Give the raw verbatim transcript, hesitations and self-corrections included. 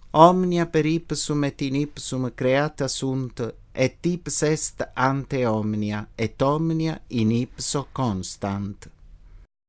Omnia per ipsum et in ipsum creata sunt, et ipse est ante omnia, et omnia in ipso constant.